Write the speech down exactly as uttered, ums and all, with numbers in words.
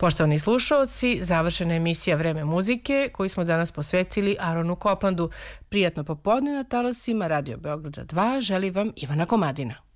Poštovani slušalci, završena je emisija Vreme muzike koju smo danas posvetili Aronu Coplandu. Prijatno popodne na talasima Radio Beograda dva želi vam Ivana Komadina.